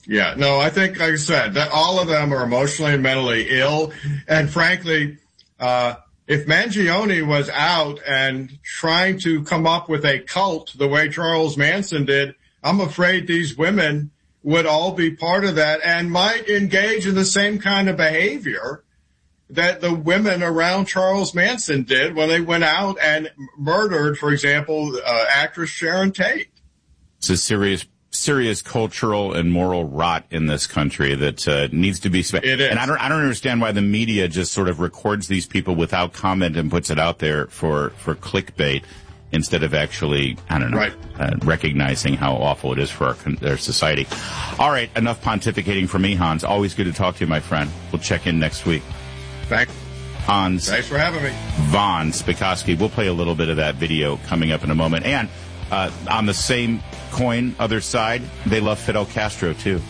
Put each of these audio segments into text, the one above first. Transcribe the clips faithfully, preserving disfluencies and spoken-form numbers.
Yeah, no, I think, like I said, that all of them are emotionally and mentally ill. And frankly, uh, if Mangione was out and trying to come up with a cult the way Charles Manson did, I'm afraid these women would all be part of that and might engage in the same kind of behavior that the women around Charles Manson did when they went out and murdered, for example, uh, actress Sharon Tate. It's a serious, serious cultural and moral rot in this country that uh, needs to be. Spe- it is. And I don't, I don't understand why the media just sort of records these people without comment and puts it out there for, for clickbait instead of actually, I don't know, right. uh, recognizing how awful it is for our, our society. All right, enough pontificating for me, Hans. Always good to talk to you, my friend. We'll check in next week. Thanks. Hans. Thanks for having me. Von Spakovsky. We'll play a little bit of that video coming up in a moment. And uh, on the same coin, other side, they love Fidel Castro, too.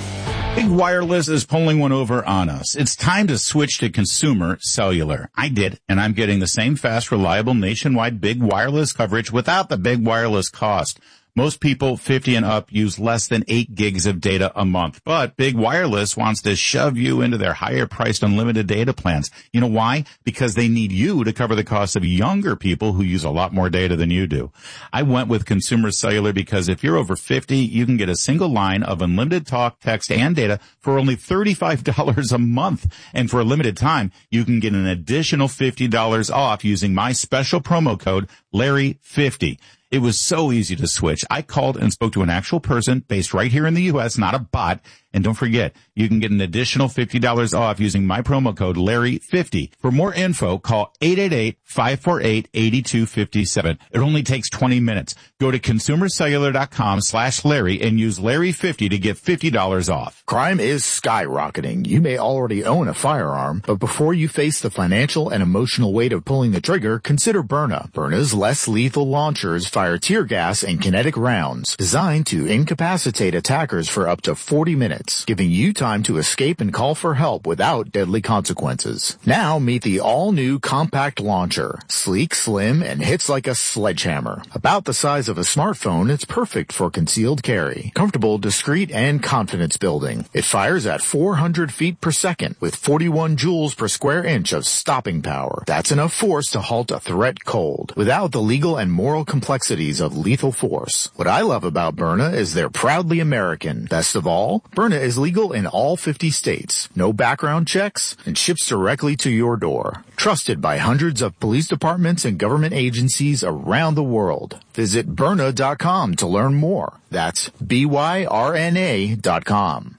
Big Wireless is pulling one over on us. It's time to switch to consumer cellular. I did, and I'm getting the same fast, reliable, nationwide Big Wireless coverage without the big wireless cost. Most people fifty and up use less than eight gigs of data a month, but Big Wireless wants to shove you into their higher priced unlimited data plans. You know why? Because they need you to cover the cost of younger people who use a lot more data than you do. I went with Consumer Cellular because if you're over fifty, you can get a single line of unlimited talk, text, and data for only thirty-five dollars a month. And for a limited time, you can get an additional fifty dollars off using my special promo code Larry fifty. It was so easy to switch. I called and spoke to an actual person based right here in the U S, not a bot. And don't forget, you can get an additional fifty dollars off using my promo code Larry fifty. For more info, call eight eight eight, five four eight, eight two five seven. It only takes twenty minutes. Go to consumercellular.com slash Larry and use Larry fifty to get fifty dollars off. Crime is skyrocketing. You may already own a firearm, but before you face the financial and emotional weight of pulling the trigger, consider Byrna. Byrna's less lethal launchers fire tear gas and kinetic rounds designed to incapacitate attackers for up to forty minutes. Giving you time to escape and call for help without deadly consequences. Now meet the all-new compact launcher. Sleek, slim, and hits like a sledgehammer. About the size of a smartphone, it's perfect for concealed carry. Comfortable, discreet, and confidence building. It fires at four hundred feet per second with forty-one joules per square inch of stopping power. That's enough force to halt a threat cold, without the legal and moral complexities of lethal force. What I love about Byrna is they're proudly American. Best of all, Byrna is legal in all fifty states, no background checks, and ships directly to your door. Trusted by hundreds of police departments and government agencies around the world. Visit Byrna dot com to learn more. That's B Y R N A dot com.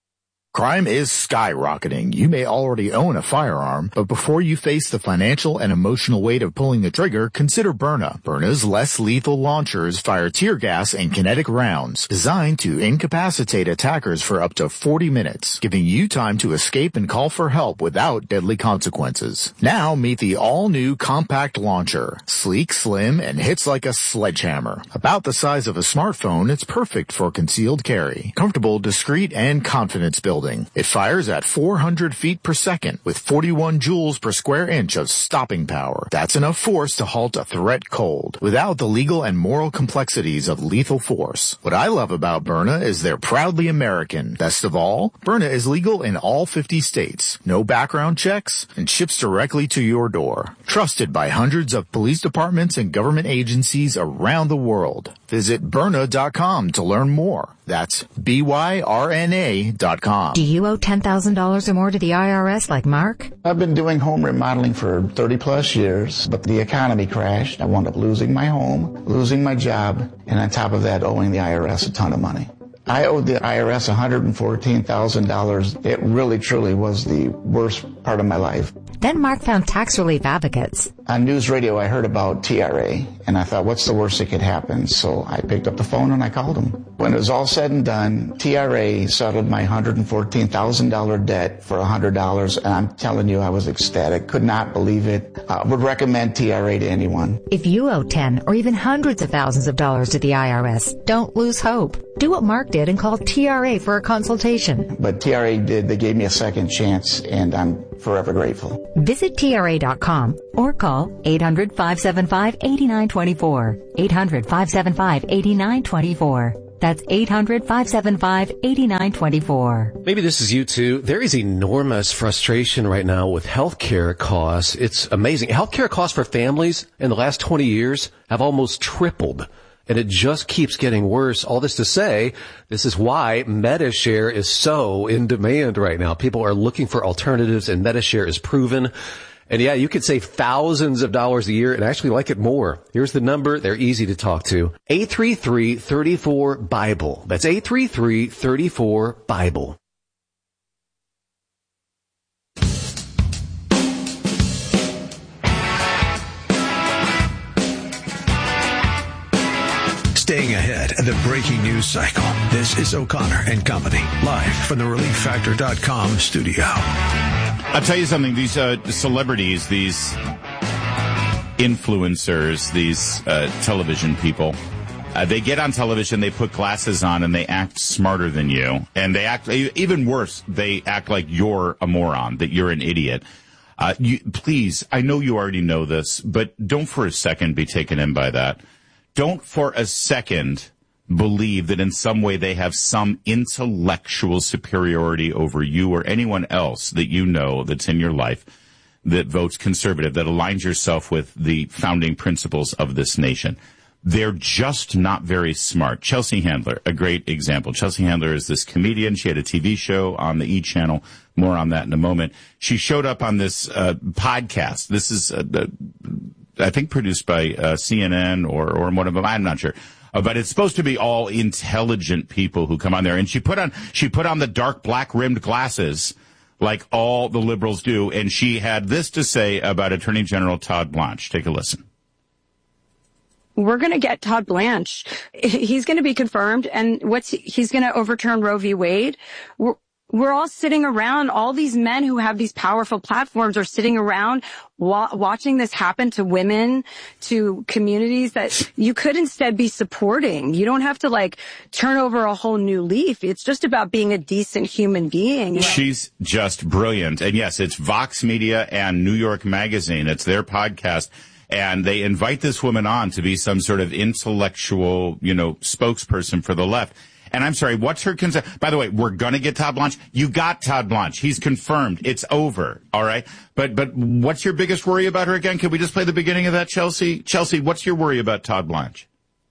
Crime is skyrocketing. You may already own a firearm, but before you face the financial and emotional weight of pulling the trigger, consider Byrna. Byrna's less lethal launchers fire tear gas and kinetic rounds designed to incapacitate attackers for up to forty minutes, giving you time to escape and call for help without deadly consequences. Now meet the all-new compact launcher. Sleek, slim, and hits like a sledgehammer. About the size of a smartphone, it's perfect for concealed carry. Comfortable, discreet, and confidence building. It fires at four hundred feet per second with forty-one joules per square inch of stopping power. That's enough force to halt a threat cold, without the legal and moral complexities of lethal force. What I love about Byrna is they're proudly American. Best of all, Byrna is legal in all fifty states, no background checks, and ships directly to your door. Trusted by hundreds of police departments and government agencies around the world. Visit Byrna dot com to learn more. That's B Y R N A dot com. Do you owe ten thousand dollars or more to the I R S like Mark? I've been doing home remodeling for thirty plus years, but the economy crashed. I wound up losing my home, losing my job, and on top of that, owing the I R S a ton of money. I owed the I R S one hundred fourteen thousand dollars. It really, truly was the worst part of my life. Then Mark found Tax Relief Advocates. On news radio, I heard about T R A, and I thought, what's the worst that could happen? So I picked up the phone and I called them. When it was all said and done, T R A settled my one hundred fourteen thousand dollars debt for one hundred dollars, and I'm telling you, I was ecstatic. Could not believe it. I would recommend T R A to anyone. If you owe ten or even hundreds of thousands of dollars to the I R S, don't lose hope. Do what Mark did and call T R A for a consultation. But T R A did. They gave me a second chance, and I'm forever grateful. Visit T R A dot com or call eight hundred, five seven five, eight nine two four. eight hundred, five seven five, eight nine two four. That's eight hundred, five seven five, eight nine two four. Maybe this is you too. There is enormous frustration right now with healthcare costs. It's amazing. Healthcare costs for families in the last twenty years have almost tripled. And it just keeps getting worse. All this to say, this is why MediShare is so in demand right now. People are looking for alternatives, and MediShare is proven. And yeah, you could save thousands of dollars a year and actually like it more. Here's the number. They're easy to talk to. eight three three, three four, BIBLE. That's eight three three, three four, BIBLE. Staying ahead of the breaking news cycle. This is O'Connor and Company, live from the relief factor dot com studio. I'll tell you something. These uh, celebrities, these influencers, these uh, television people, uh, they get on television, they put glasses on, and they act smarter than you. And they act, even worse, they act like you're a moron, that you're an idiot. Uh, you, please, I know you already know this, but don't for a second be taken in by that. Don't for a second believe that in some way they have some intellectual superiority over you or anyone else that you know that's in your life that votes conservative, that aligns yourself with the founding principles of this nation. They're just not very smart. Chelsea Handler, a great example. Chelsea Handler is this comedian. She had a T V show on the E! Channel. More on that in a moment. She showed up on this uh, podcast. This is, uh, uh, I think, produced by uh, C N N or, or one of them. I'm not sure. Uh, but it's supposed to be all intelligent people who come on there. And she put on, she put on the dark black rimmed glasses like all the liberals do. And she had this to say about Attorney General Todd Blanche. Take a listen. We're going to get Todd Blanche. He's going to be confirmed. And what's, he's going to overturn Roe v. Wade. We're, We're all sitting around, all these men who have these powerful platforms are sitting around wa- watching this happen to women, to communities that you could instead be supporting. You don't have to, like, turn over a whole new leaf. It's just about being a decent human being. She's just brilliant. And yes, it's Vox Media and New York Magazine. It's their podcast. And they invite this woman on to be some sort of intellectual, you know, spokesperson for the left. And I'm sorry, what's her concern? By the way, we're going to get Todd Blanche. You got Todd Blanche. He's confirmed. It's over. All right. But, but what's your biggest worry about her again? Can we just play the beginning of that, Chelsea? Chelsea, what's your worry about Todd Blanche?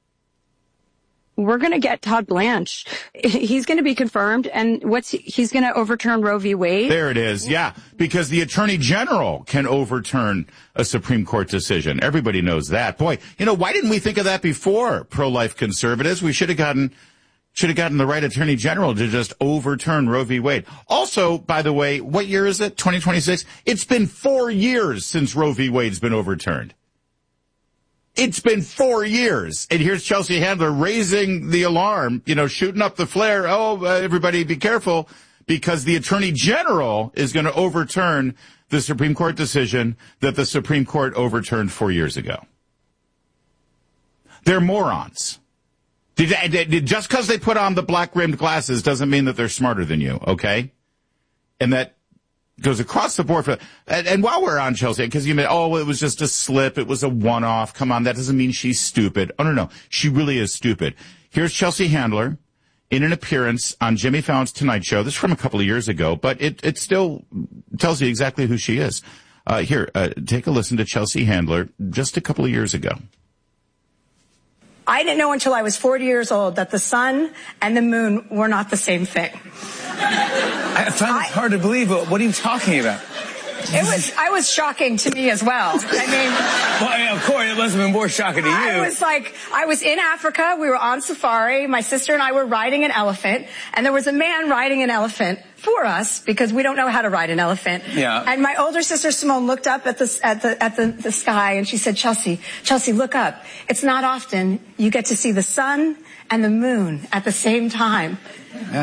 We're going to get Todd Blanche. He's going to be confirmed. And what's, he's going to overturn Roe v. Wade. There it is. Yeah. Because the Attorney General can overturn a Supreme Court decision. Everybody knows that. Boy, you know, why didn't we think of that before, pro-life conservatives? We should have gotten Should have gotten the right Attorney General to just overturn Roe v. Wade. Also, by the way, what year is it? twenty twenty-six? It's been four years since Roe v. Wade's been overturned. It's been four years. And here's Chelsea Handler raising the alarm, you know, shooting up the flare. Oh, uh, everybody be careful, because the Attorney General is going to overturn the Supreme Court decision that the Supreme Court overturned four years ago. They're morons. Did, did, just because they put on the black-rimmed glasses doesn't mean that they're smarter than you, okay? And that goes across the board. For, and, and while we're on Chelsea, because you mean, oh, it was just a slip, it was a one-off. Come on, that doesn't mean she's stupid. Oh, no, no, she really is stupid. Here's Chelsea Handler in an appearance on Jimmy Fallon's Tonight Show. This is from a couple of years ago, but it, it still tells you exactly who she is. Uh, here, uh, take a listen to Chelsea Handler just a couple of years ago. I didn't know until I was forty years old that the sun and the moon were not the same thing. I find it hard to believe. What are you talking about? It was, I was shocking to me as well. I mean, well, I mean, of course, it must have been more shocking to you. I was like, I was in Africa. We were on safari. My sister and I were riding an elephant, and there was a man riding an elephant for us because we don't know how to ride an elephant. Yeah. And my older sister Simone looked up at the at the at the, the sky, and she said, "Chelsea, Chelsea, look up. It's not often you get to see the sun and the moon at the same time." Yeah.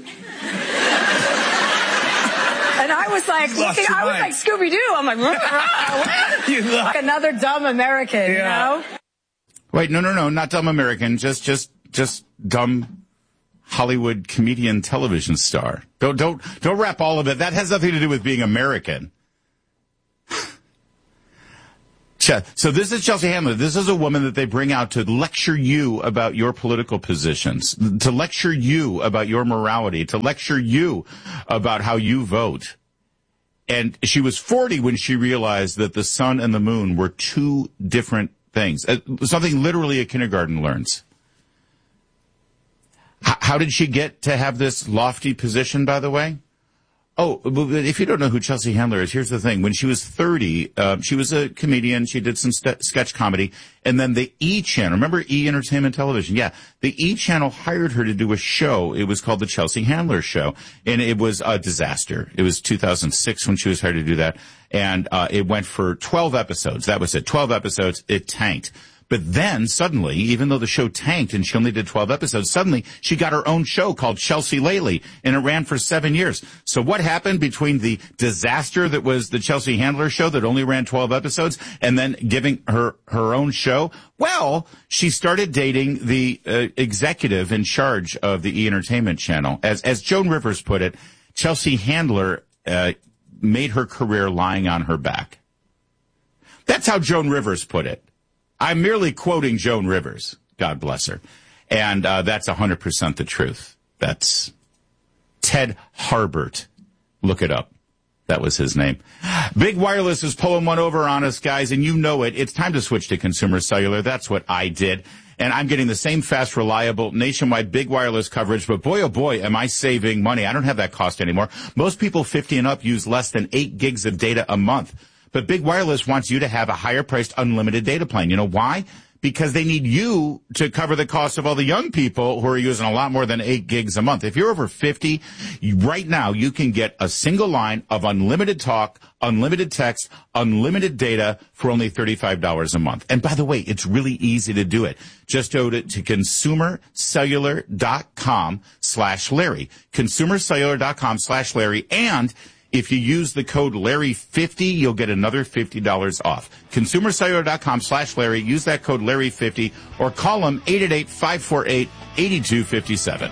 And I was like, looking, I was like Scooby-Doo. I'm like, rah, rah, you like another dumb American, yeah. You know? Wait, no, no, no, not dumb American. Just, just, just dumb Hollywood comedian television star. Don't, don't, don't wrap all of it. That has nothing to do with being American. So this is Chelsea Handler. This is a woman that they bring out to lecture you about your political positions, to lecture you about your morality, to lecture you about how you vote. And she was forty when she realized that the sun and the moon were two different things, uh, something literally a kindergarten learns. H- how did she get to have this lofty position, by the way? Oh, if you don't know who Chelsea Handler is, here's the thing. When she was thirty, uh, she was a comedian. She did some st- sketch comedy. And then the E! Channel, remember E! Entertainment Television? Yeah. The E! Channel hired her to do a show. It was called The Chelsea Handler Show. And it was a disaster. It was two thousand six when she was hired to do that. And uh, it went for twelve episodes. That was it. twelve episodes. It tanked. But then suddenly, even though the show tanked and she only did twelve episodes, suddenly she got her own show called Chelsea Lately, and it ran for seven years. So what happened between the disaster that was the Chelsea Handler Show that only ran twelve episodes and then giving her her own show? Well, she started dating the uh, executive in charge of the E! Entertainment Channel. As, as Joan Rivers put it, Chelsea Handler uh, made her career lying on her back. That's how Joan Rivers put it. I'm merely quoting Joan Rivers. God bless her. And uh, that's one hundred percent the truth. That's Ted Harbert. Look it up. That was his name. Big Wireless is pulling one over on us, guys, and you know it. It's time to switch to Consumer Cellular. That's what I did. And I'm getting the same fast, reliable, nationwide Big Wireless coverage. But boy, oh boy, am I saving money. I don't have that cost anymore. Most people fifty and up use less than eight gigs of data a month. But Big Wireless wants you to have a higher-priced unlimited data plan. You know why? Because they need you to cover the cost of all the young people who are using a lot more than eight gigs a month. If you're over fifty, right now you can get a single line of unlimited talk, unlimited text, unlimited data for only thirty-five dollars a month. And by the way, it's really easy to do it. Just go to, to consumercellular.com slash Larry. consumercellular.com slash Larry. And if you use the code Larry fifty, you'll get another fifty dollars off. consumercellular.com slash Larry. Use that code Larry fifty or call them eight eight eight, five four eight, eight two five seven.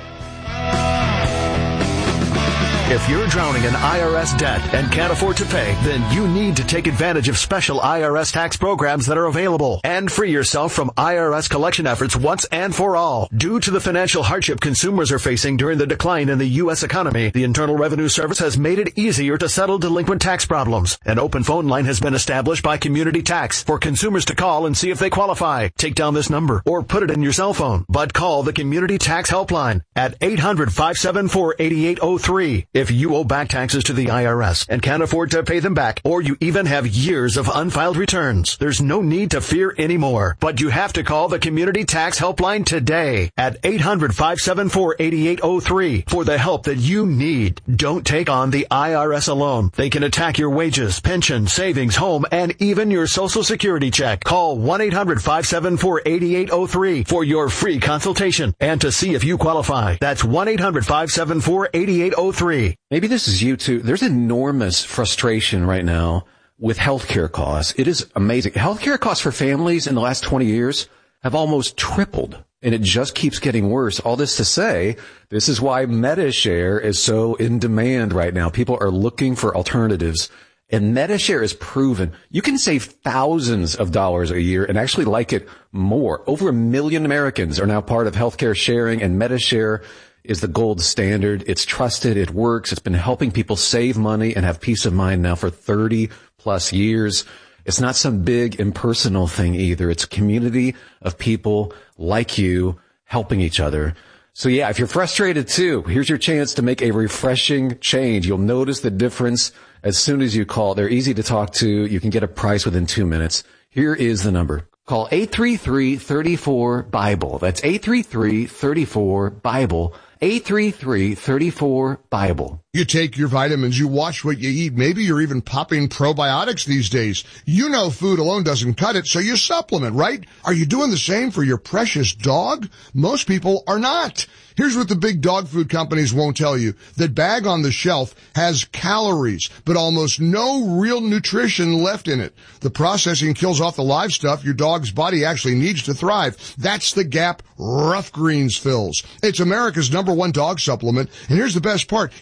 If you're drowning in I R S debt and can't afford to pay, then you need to take advantage of special I R S tax programs that are available and free yourself from I R S collection efforts once and for all. Due to the financial hardship consumers are facing during the decline in the U S economy, the Internal Revenue Service has made it easier to settle delinquent tax problems. An open phone line has been established by Community Tax for consumers to call and see if they qualify. Take down this number or put it in your cell phone, but call the Community Tax Helpline at eight hundred, five seven four, eight eight zero three. If you owe back taxes to the I R S and can't afford to pay them back, or you even have years of unfiled returns, there's no need to fear anymore. But you have to call the Community Tax Helpline today at eight hundred, five seven four, eight eight zero three for the help that you need. Don't take on the I R S alone. They can attack your wages, pension, savings, home, and even your Social Security check. Call one eight hundred, five seven four, eight eight zero three for your free consultation and to see if you qualify. That's one eight hundred, five seven four, eight eight zero three. Maybe this is you too. There's enormous frustration right now with healthcare costs. It is amazing. Healthcare costs for families in the last twenty years have almost tripled, and it just keeps getting worse. All this to say, this is why MediShare is so in demand right now. People are looking for alternatives, and MediShare is proven. You can save thousands of dollars a year and actually like it more. Over a million Americans are now part of healthcare sharing, and MediShare is the gold standard. It's trusted. It works. It's been helping people save money and have peace of mind now for thirty plus years. It's not some big impersonal thing either. It's a community of people like you helping each other. So yeah, if you're frustrated too, here's your chance to make a refreshing change. You'll notice the difference as soon as you call. They're easy to talk to. You can get a price within two minutes. Here is the number. Call eight three three, three four, BIBLE. That's eight three three, three four, BIBLE. eight three three, three four, BIBLE. You take your vitamins, you watch what you eat. Maybe you're even popping probiotics these days. You know food alone doesn't cut it, so you supplement, right? Are you doing the same for your precious dog? Most people are not. Here's what the big dog food companies won't tell you. That bag on the shelf has calories, but almost no real nutrition left in it. The processing kills off the live stuff your dog's body actually needs to thrive. That's the gap Rough Greens fills. It's America's number one dog supplement, and here's the best part. You don't change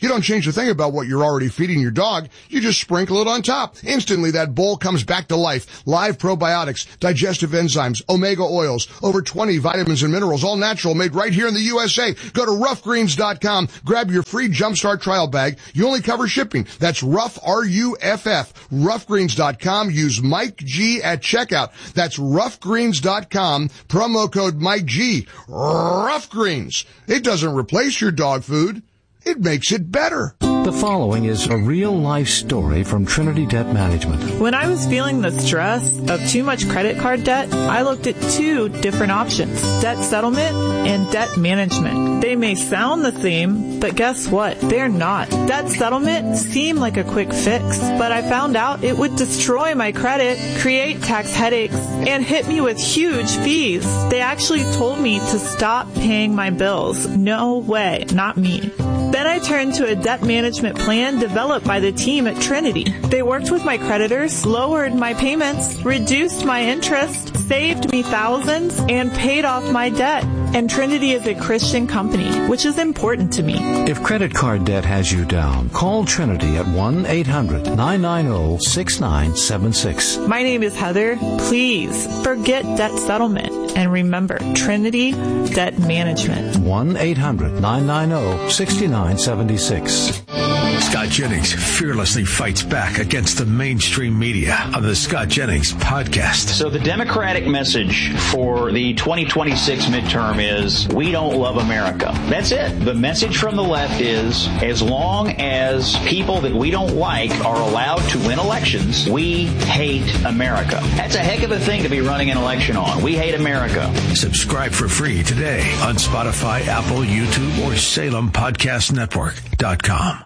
change a thing about what you're already feeding your dog. You just sprinkle it on top. Instantly, that bowl comes back to life. Live probiotics, digestive enzymes, omega oils, over twenty vitamins and minerals, all natural, made right here in the U S A. Go to rough greens dot com. Grab your free Jumpstart trial bag. You only cover shipping. That's rough, R U F F, rough greens dot com. Use Mike G at checkout. That's rough greens dot com. Promo code Mike G. Rough Greens. It doesn't replace your dog food. It makes it better. The following is a real-life story from Trinity Debt Management. When I was feeling the stress of too much credit card debt, I looked at two different options, debt settlement and debt management. They may sound the same, but guess what? They're not. Debt settlement seemed like a quick fix, but I found out it would destroy my credit, create tax headaches, and hit me with huge fees. They actually told me to stop paying my bills. No way, not me. Then I turned to a debt management plan developed by the team at Trinity. They worked with my creditors, lowered my payments, reduced my interest, saved me thousands, and paid off my debt. And Trinity is a Christian company, which is important to me. If credit card debt has you down, call Trinity at one eight hundred nine nine zero six nine seven six. My name is Heather. Please forget debt settlement and remember Trinity Debt Management. one eight hundred nine nine zero six nine seven six. Scott Jennings fearlessly fights back against the mainstream media on the Scott Jennings podcast. So the Democratic message for the twenty twenty-six midterm is, we don't love America. That's it. The message from the left is, as long as people that we don't like are allowed to win elections, we hate America. That's a heck of a thing to be running an election on. We hate America. Subscribe for free today on Spotify, Apple, YouTube, or Salem Podcast Network dot com.